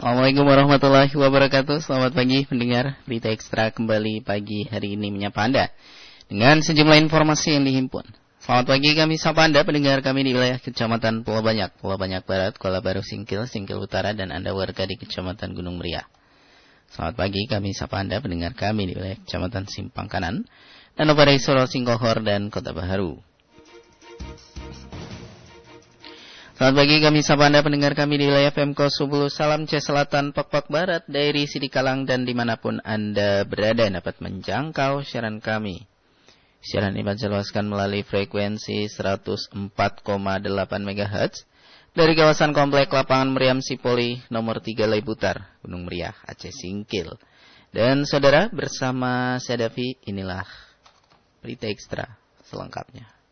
Assalamualaikum warahmatullahi wabarakatuh. Selamat pagi pendengar Berita Ekstra kembali pagi hari ini menyapa Anda dengan sejumlah informasi yang dihimpun. Selamat pagi, kami sapa Anda pendengar kami di wilayah Kecamatan Pulau Banyak Barat, Kuala Baru Singkil Utara, dan Anda warga di Kecamatan Gunung Meriah. Selamat pagi, kami sapa Anda pendengar kami di wilayah Kecamatan Simpang Kanan, dan Opadai Soro Singkohor dan Kota Baharu. Selamat pagi, kami sapa Anda pendengar kami di wilayah Pemko Subulu Salam C Selatan, Pak Barat, Dairi Sidikalang, dan dimanapun Anda berada dapat menjangkau siaran kami. Siaran ini dijelaskan melalui frekuensi 104,8 MHz dari kawasan Komplek Lapangan Meriam Sipoli nomor 3 Laibutar, Gunung Meriah, Aceh Singkil. Dan saudara, bersama saya Davi, inilah Berita Ekstra selengkapnya.